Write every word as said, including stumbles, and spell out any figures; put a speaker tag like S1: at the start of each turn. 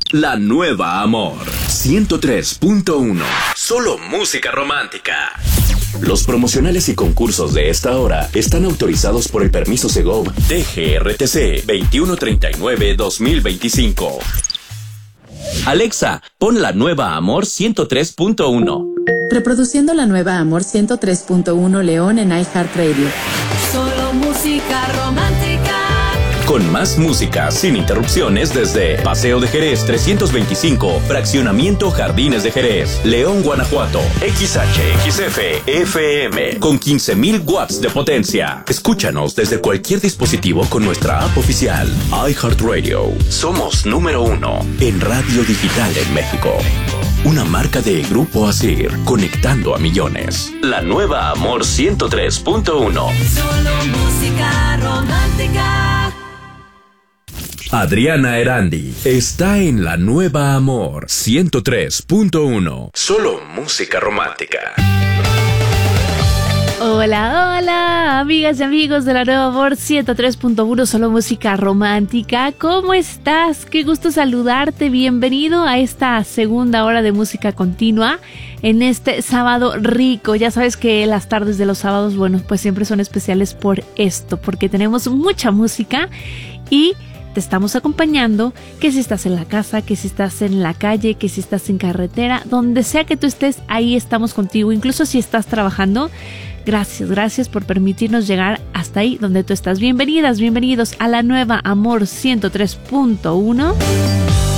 S1: La nueva Amor ciento tres punto uno. Solo música romántica. Los promocionales y concursos de esta hora están autorizados por el permiso Segov D G R T C veintiuno treinta y nueve dos mil veinticinco. Alexa, pon La Nueva Amor ciento tres punto uno.
S2: Reproduciendo La Nueva Amor ciento tres punto uno León en iHeartRadio.
S3: Solo música romántica.
S1: Con más música sin interrupciones desde Paseo de Jerez trescientos veinticinco, Fraccionamiento Jardines de Jerez, León, Guanajuato. X H X F F M con quince mil watts de potencia. Escúchanos desde cualquier dispositivo con nuestra app oficial iHeartRadio. Somos número uno en radio digital en México. Una marca de Grupo Asir, conectando a millones. La Nueva Amor ciento tres punto uno.
S3: Solo música romántica.
S1: Adriana Erandi está en La Nueva Amor ciento tres punto uno. Solo música romántica.
S4: Hola, hola, amigas y amigos de La Nueva Amor ciento tres punto uno, solo música romántica. ¿Cómo estás? Qué gusto saludarte. Bienvenido a esta segunda hora de música continua en este sábado rico. Ya sabes que las tardes de los sábados, bueno, pues siempre son especiales por esto, porque tenemos mucha música y te estamos acompañando, que si estás en la casa, que si estás en la calle, que si estás en carretera, donde sea que tú estés, ahí estamos contigo. Incluso si estás trabajando, gracias, gracias por permitirnos llegar hasta ahí donde tú estás. Bienvenidas, bienvenidos a La Nueva Amor ciento tres punto uno.